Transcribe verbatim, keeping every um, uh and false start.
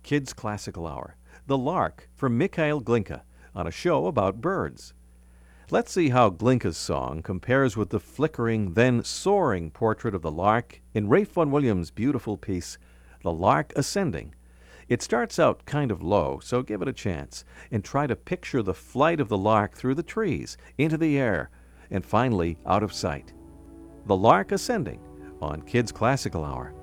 Kids Classical Hour, The Lark from Mikhail Glinka, on a show about birds. Let's see how Glinka's song compares with the flickering, then soaring portrait of the lark in Ralph Vaughan Williams' beautiful piece, The Lark Ascending. It starts out kind of low, so give it a chance and try to picture the flight of the lark through the trees, into the air, and finally out of sight. The Lark Ascending on Kids Classical Hour.